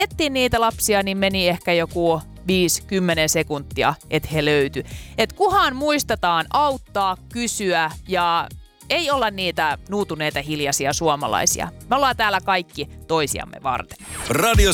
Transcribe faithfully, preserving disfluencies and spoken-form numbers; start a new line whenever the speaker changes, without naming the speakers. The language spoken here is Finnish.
etsiä niitä lapsia, niin meni ehkä joku viisi kymmenen sekuntia, että he löytyi. Et kuhan muistetaan auttaa, kysyä ja ei olla niitä nuutuneita hiljaisia suomalaisia. Me ollaan täällä kaikki toisiamme varten.
Radio